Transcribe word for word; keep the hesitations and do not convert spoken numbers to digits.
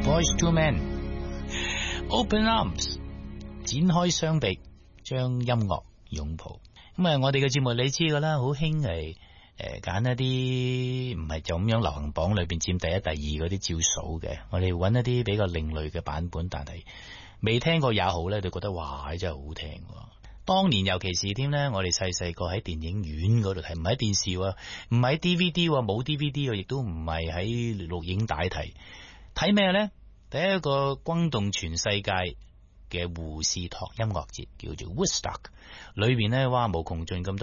Boys to Men Open Arms 展開雙臂，將音樂擁抱。咁啊，我哋嘅節目你知噶啦，好興係誒揀一啲唔係就咁樣流行榜裏邊佔第一、第二嗰啲照數嘅，我哋揾一啲比較另類嘅版本，但係未聽過也好咧，就覺得哇，真係好聽。當年尤其是添咧，我哋細細個喺電影院嗰度睇，唔係喺電視喎，唔係喺 D V D 喎，冇 D V D 喎，亦都唔係喺錄影帶睇。睇咩咧？第一個轟動全世界嘅胡士托音樂節叫做 Woodstock， 裏邊咧哇無窮盡咁多